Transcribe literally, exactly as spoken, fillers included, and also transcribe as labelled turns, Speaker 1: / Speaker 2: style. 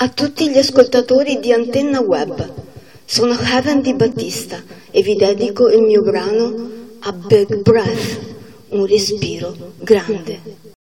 Speaker 1: A tutti gli ascoltatori di Antenna Web, sono Heaven Di Battista e vi dedico il mio brano A Big Breath, un respiro grande.